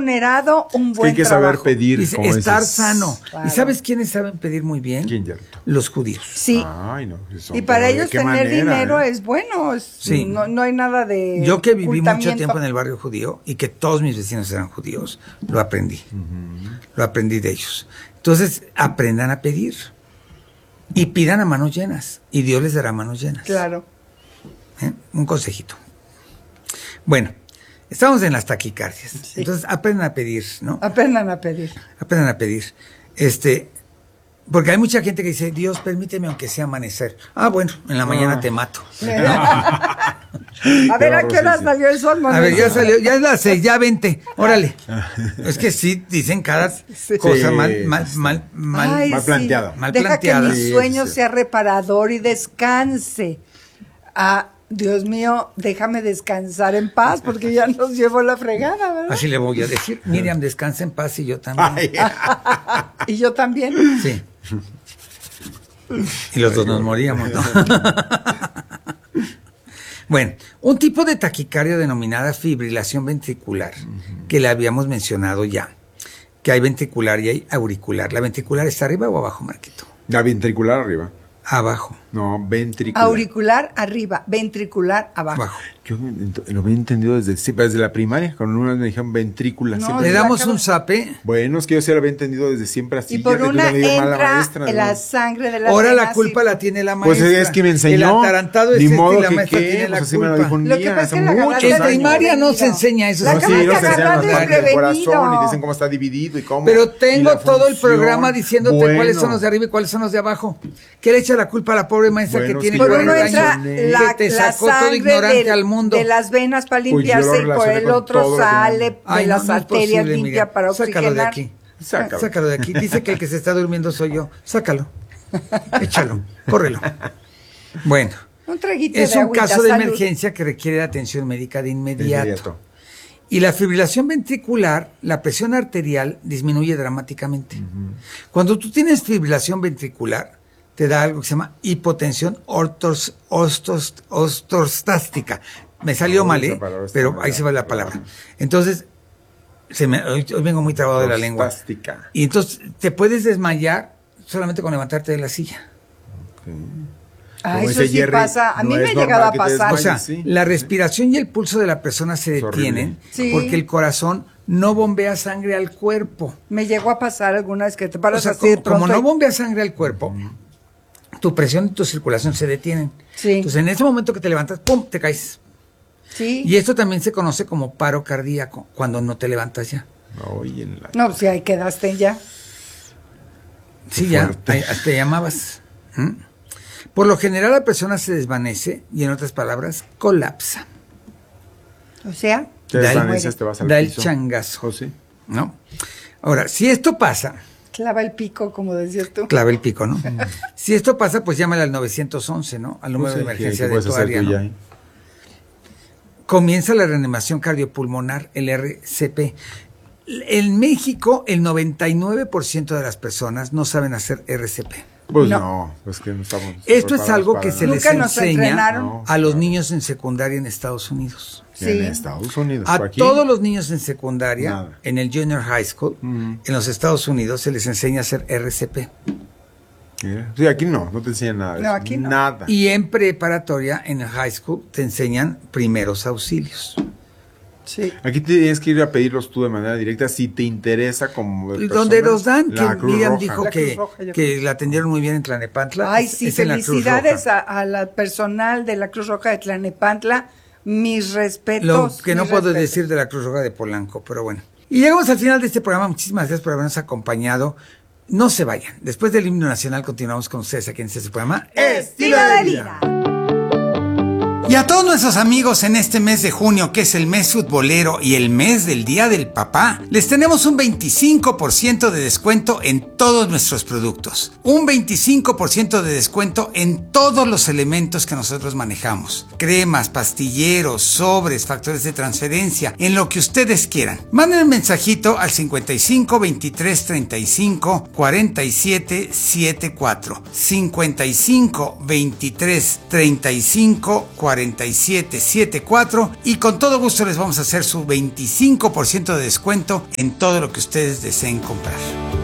remunerado un buen hay que trabajo. saber pedir. Dice, como estar dices. sano. Claro. ¿Y sabes quiénes saben pedir muy bien? ¿Quién, Yarto? Los judíos. Sí. Ay, no. Y para ellos tener dinero ¿eh? es bueno. Sí. No hay nada de Yo que viví mucho ocultamiento. tiempo en el barrio judío y que todos mis vecinos eran judíos, lo aprendí. Lo aprendí de ellos. Entonces, aprendan a pedir. Y pidan a manos llenas. Y Dios les dará manos llenas. Claro. Un consejito. Bueno, estamos en las taquicardias. Sí. Entonces, aprendan a pedir, ¿no? Aprendan a pedir. Aprendan a pedir. Porque hay mucha gente que dice, Dios, permíteme aunque sea amanecer. Ah, bueno, en la mañana te mato. A ver, ¿a qué hora salió el sol? A ver, ya salió, ya es las 6, ya vente, órale. Es que sí, dicen cada cosa Ay, mal planteada. Mal Deja planteada. que mi sueño Sí. sea reparador y descanse. Ah, Dios mío, déjame descansar en paz porque ya nos llevó la fregada, ¿verdad? Así le voy a decir, Miriam, descansa en paz y yo también. Ay, Y yo también. Sí. Y los dos nos moríamos, ¿no? Bueno, un tipo de taquicardia denominada fibrilación ventricular, que le habíamos mencionado ya, que hay ventricular y hay auricular. ¿La ventricular está arriba o abajo, Marquito? la ventricular arriba. Abajo. No, ventricular. Auricular arriba, ventricular abajo. Abajo. Yo lo había entendido desde la primaria, cuando una vez me dijeron ventrícula. No, siempre. Le la damos acabo- un zape. Bueno, es que yo sí lo había entendido desde siempre así. Y por ya que tú una me digas, mala entra maestra, la ¿no? sangre de las Ahora la venas culpa y- la tiene la Pues maestra. es que me enseñó. El atarantado es Ni este modo y la que maestra qué, tiene la pues así me lo culpa. dijo un Lo que día, pasa es hace que la muchos agarraste En años. primaria no se desprevenido. enseña eso. La No, sí, acabaste ellos te enseñan agarrando las partes del desprevenido. corazón y dicen cómo está dividido y cómo. Pero tengo y la todo el función. programa diciéndote Bueno. cuáles son los de arriba y cuáles son los de abajo. ¿Qué le echa la culpa a la pobre maestra Bueno, que es tiene que Por yo uno lo entra relacioné. la, que te la sacó todo sangre ignorante al mundo? de las venas para Pues yo limpiarse lo y por relacioné el con otro todo lo que- sale de Ay, las no es arterias posible, limpia Miriam. para Sácalo de oxigenar. aquí. Sácalo. Sácalo de aquí. Dice que el que se está durmiendo soy yo. Sácalo. Échalo. Córrelo. Bueno, Un traguito es de un agüita, caso de salud. emergencia que requiere de atención médica de inmediato. Inmediato. Y la fibrilación ventricular, la presión arterial disminuye dramáticamente. Cuando tú tienes fibrilación ventricular, te da algo que se llama hipotensión ortostástica. Me salió mal, esa palabra está pero mal, ahí se va la claro. palabra. Entonces, hoy vengo muy trabado de la lengua. Ortostástica. Y entonces te puedes desmayar solamente con levantarte de la silla. Ah, Como eso dice sí Jerry, pasa. A mí no me es ha llegado a normal que te pasar. O sea, sí. la respiración y el pulso de la persona se Es horrible. detienen Sí. porque el corazón no bombea sangre al cuerpo. Me llegó a pasar alguna vez que te paras O sea, así de como pronto. no bombea sangre al cuerpo, tu presión y tu circulación se detienen. Sí. Entonces, en ese momento que te levantas, ¡pum!, te caes. Sí. Y esto también se conoce como paro cardíaco, cuando no te levantas ya. Oye, en la- No, pues ahí quedaste ya. Sí, ya, fuerte. ahí te llamabas. Por lo general la persona se desvanece y, en otras palabras, colapsa. O sea, Te Da el- desvaneces, te vas al da el piso. changazo. Oh, sí. ¿No? Ahora, si esto pasa, clava el pico, como decías tú. clave el pico, ¿no? Si esto pasa, pues llámale al 911, ¿no? Al número Pues de sí, emergencia ¿qué de puedes tu hacer área, tú ¿no? ya, eh? Comienza la reanimación cardiopulmonar, el RCP. En México, el 99% de las personas no saben hacer RCP. Pues No. no, pues que no estamos. Esto es preparados algo para que nada. se les Nunca nos enseña entrenaron. a los niños en secundaria en Estados Unidos. Sí. En Estados Unidos. A aquí, todos los niños en secundaria, Nada. en el Junior High School, en los Estados Unidos, se les enseña a hacer RCP. Sí, aquí no te enseñan nada de No, eso. aquí no. Nada. Y en preparatoria, en el high school, te enseñan primeros auxilios. Sí. Aquí tienes que ir a pedirlos tú de manera directa si te interesa como Donde los dan, la que Cruz Miriam Roja. dijo La que, Cruz Roja, yo que creo. la atendieron muy bien en Tlanepantla. Ay, es- sí, es en la Cruz felicidades Roja. a la personal de la Cruz Roja de Tlanepantla. Mis respetos. Lo que no mis puedo respetos. decir de la Cruz Roja de Polanco, pero bueno. Y llegamos al final de este programa. Muchísimas gracias por habernos acompañado. No se vayan. Después del himno nacional continuamos con ustedes aquí en este programa. Estilo de vida. Y a todos nuestros amigos en este mes de junio, que es el mes futbolero y el mes del Día del Papá, les tenemos un 25% de descuento en todos nuestros productos. Un 25% de descuento en todos los elementos que nosotros manejamos. Cremas, pastilleros, sobres, factores de transferencia, en lo que ustedes quieran. Manden un mensajito al 55 23 35 47 74. 55 23 35 47 4774 y con todo gusto les vamos a hacer su 25% de descuento en todo lo que ustedes deseen comprar.